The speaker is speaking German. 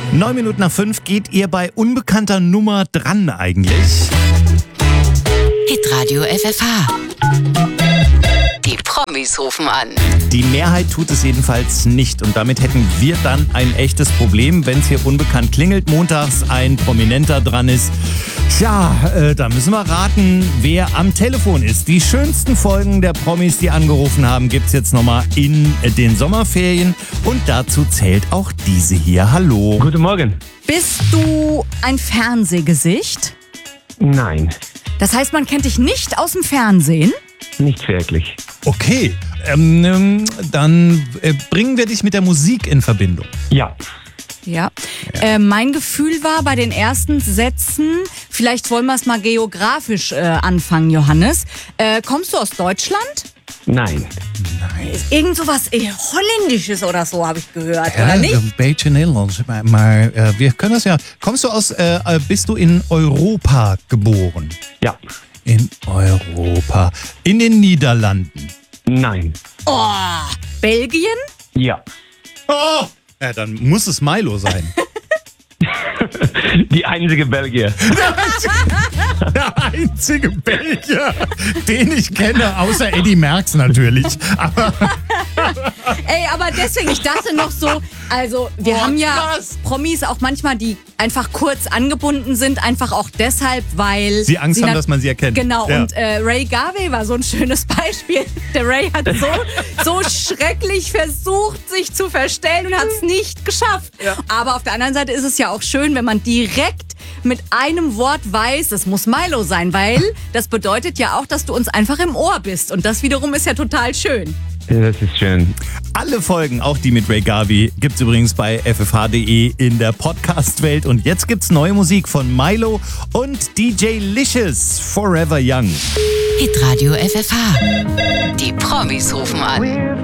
9:09 geht ihr bei unbekannter Nummer dran eigentlich? Hitradio FFH. Die Promis rufen an. Die Mehrheit tut es jedenfalls nicht und damit hätten wir dann ein echtes Problem, wenn es hier unbekannt klingelt, montags ein Prominenter dran ist. Tja, da müssen wir raten, wer am Telefon ist. Die schönsten Folgen der Promis, die angerufen haben, gibt's jetzt nochmal in den Sommerferien und dazu zählt auch diese hier. Hallo. Guten Morgen. Bist du ein Fernsehgesicht? Nein, Das heißt, man kennt dich nicht aus dem Fernsehen? nicht wirklich. Okay, dann bringen wir dich mit der Musik in Verbindung. Ja, Ja. Mein Gefühl war bei den ersten Sätzen, vielleicht wollen wir es mal geografisch anfangen, Johannes. Kommst du aus Deutschland? nein. Irgend sowas Holländisches oder so, habe ich gehört, oder nicht? Een beetje Nederlands, maar wir können das ja. Bist du in Europa geboren? Ja, In Europa. In den Niederlanden. nein. Oh, Belgien? Ja. Oh! Ja, dann muss es Milo sein. Die einzige Belgier. Der einzige Belgier, den ich kenne, außer Eddie Merckx natürlich. Ey, aber deswegen, ich dachte noch so, also wir haben ja krass. Promis auch manchmal, die einfach kurz angebunden sind, einfach auch deshalb, weil Sie Angst haben, dass man sie erkennt. Genau, Ja. und Ray Garvey war so ein schönes Beispiel. Der Ray hat so schrecklich versucht, sich zu verstellen und hat es nicht geschafft. Ja. Aber auf der anderen Seite ist es ja auch schön, wenn man direkt mit einem Wort weiß, es muss Milo sein, weil das bedeutet ja auch, dass du uns einfach im Ohr bist. Und das wiederum ist ja total schön. Das ist schön. Alle Folgen, auch die mit Ray Garvey, gibt's übrigens bei ffh.de in der Podcast-Welt. Und jetzt gibt's neue Musik von Milo und DJ Licious, Forever Young. Hitradio FFH. Die Promis rufen an.